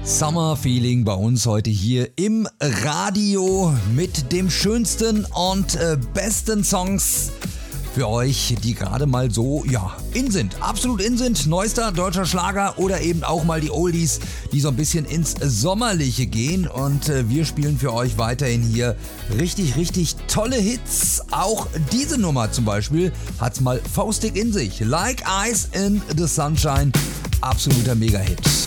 Summer Feeling bei uns heute hier im Radio mit dem schönsten und besten Songs für euch, die gerade mal so, in sind, absolut in sind. Neuester deutscher Schlager oder eben auch mal die Oldies, die so ein bisschen ins Sommerliche gehen. Und wir spielen für euch weiterhin hier richtig, richtig tolle Hits. Auch diese Nummer zum Beispiel hat's mal faustig in sich. Like Ice in the Sunshine, absoluter Mega-Hit.